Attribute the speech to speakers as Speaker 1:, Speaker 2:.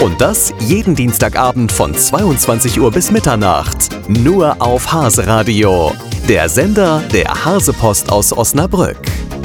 Speaker 1: Und das jeden Dienstagabend von 22 Uhr bis Mitternacht. Nur auf Hase Radio. Der Sender der Hasepost aus Osnabrück.